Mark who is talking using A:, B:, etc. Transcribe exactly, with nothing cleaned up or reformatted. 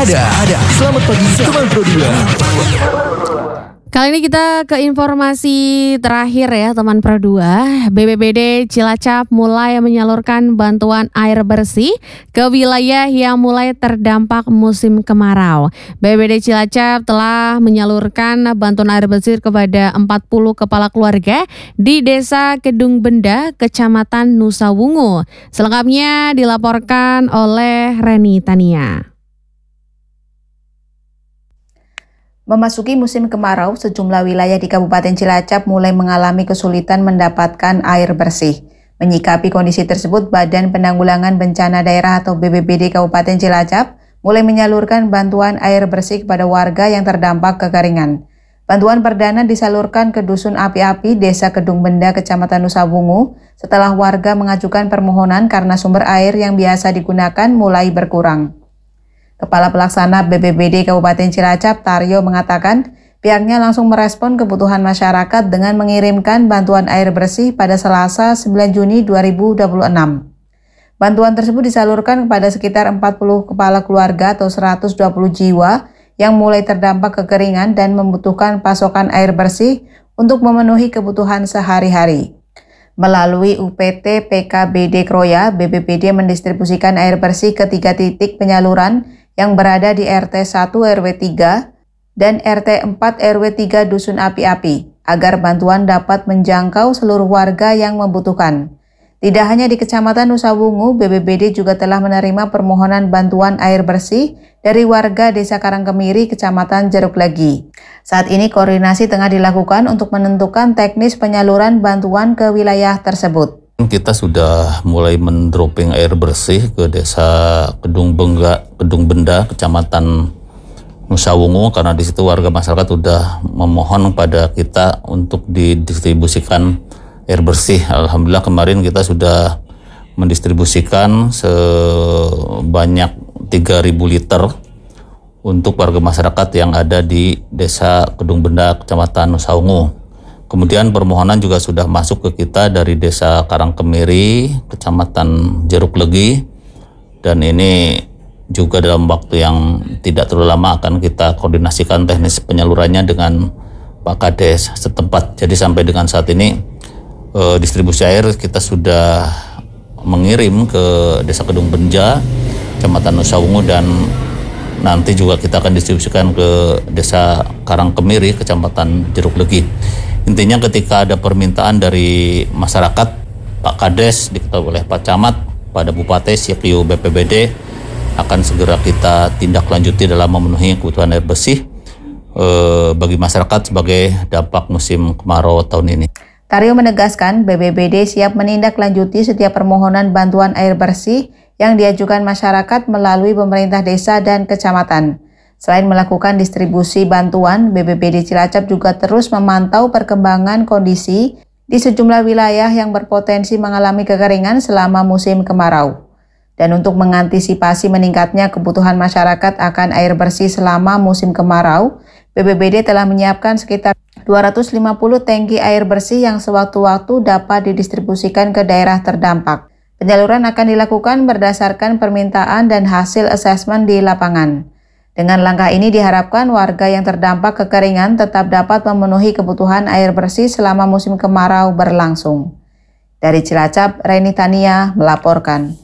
A: Ada, ada. Selamat pagi, teman Pro dua.
B: Kali ini kita ke informasi terakhir ya teman Pro dua. B P B D Cilacap mulai menyalurkan bantuan air bersih ke wilayah yang mulai terdampak musim kemarau. B P B D Cilacap telah menyalurkan bantuan air bersih kepada empat puluh kepala keluarga di Desa Kedung Benda, Kecamatan Nusa Wungu. Selengkapnya dilaporkan oleh Reni Tania.
C: Memasuki musim kemarau, sejumlah wilayah di Kabupaten Cilacap mulai mengalami kesulitan mendapatkan air bersih. Menyikapi kondisi tersebut, Badan Penanggulangan Bencana Daerah atau B P B D Kabupaten Cilacap mulai menyalurkan bantuan air bersih kepada warga yang terdampak kekeringan. Bantuan perdana disalurkan ke Dusun Api-Api, Desa Kedung Benda, Kecamatan Nusa Wungu, setelah warga mengajukan permohonan karena sumber air yang biasa digunakan mulai berkurang. Kepala Pelaksana B P B D Kabupaten Cilacap, Taryo, mengatakan pihaknya langsung merespon kebutuhan masyarakat dengan mengirimkan bantuan air bersih pada Selasa sembilan Juni dua ribu dua puluh enam. Bantuan tersebut disalurkan kepada sekitar empat puluh kepala keluarga atau seratus dua puluh jiwa yang mulai terdampak kekeringan dan membutuhkan pasokan air bersih untuk memenuhi kebutuhan sehari-hari. Melalui U P T P K B D Kroya, B P B D mendistribusikan air bersih ke tiga titik penyaluran yang berada di R T satu R W tiga dan R T empat R W tiga Dusun Api-Api, agar bantuan dapat menjangkau seluruh warga yang membutuhkan. Tidak hanya di Kecamatan Nusa Wungu, B P B D juga telah menerima permohonan bantuan air bersih dari warga Desa Karangkemiri, Kecamatan Jeruk Legi. Saat ini koordinasi tengah dilakukan untuk menentukan teknis penyaluran bantuan ke wilayah tersebut.
D: Kita sudah mulai mendropping air bersih ke Desa Kedung Bengga, Kedung Benda, Kecamatan Nusa Wungu, karena di situ warga masyarakat sudah memohon pada kita untuk didistribusikan air bersih. Alhamdulillah kemarin kita sudah mendistribusikan sebanyak tiga ribu liter untuk warga masyarakat yang ada di Desa Kedung Benda, Kecamatan Nusa Wungu. Kemudian permohonan juga sudah masuk ke kita dari Desa Karangkemiri, Kecamatan Jeruk Legi, dan ini juga dalam waktu yang tidak terlalu lama akan kita koordinasikan teknis penyalurannya dengan Pak Kades setempat. Jadi sampai dengan saat ini eh, distribusi air kita sudah mengirim ke Desa Kedung Benja, Kecamatan Nusa Wungu, dan nanti juga kita akan distribusikan ke Desa Karangkemiri, Kecamatan Jeruk Legi. Intinya ketika ada permintaan dari masyarakat, Pak Kades diketahui oleh Pak Camat pada Bupati Siakiu B P B D akan segera kita tindak lanjuti dalam memenuhi kebutuhan air bersih eh, bagi masyarakat sebagai dampak musim kemarau tahun ini.
C: Taryo menegaskan B P B D siap menindaklanjuti setiap permohonan bantuan air bersih yang diajukan masyarakat melalui pemerintah desa dan kecamatan. Selain melakukan distribusi bantuan, B P B D Cilacap juga terus memantau perkembangan kondisi di sejumlah wilayah yang berpotensi mengalami kekeringan selama musim kemarau. Dan untuk mengantisipasi meningkatnya kebutuhan masyarakat akan air bersih selama musim kemarau, B P B D telah menyiapkan sekitar dua ratus lima puluh tangki air bersih yang sewaktu-waktu dapat didistribusikan ke daerah terdampak. Penyaluran akan dilakukan berdasarkan permintaan dan hasil asesmen di lapangan. Dengan langkah ini diharapkan warga yang terdampak kekeringan tetap dapat memenuhi kebutuhan air bersih selama musim kemarau berlangsung. Dari Cilacap, Reni Tania melaporkan.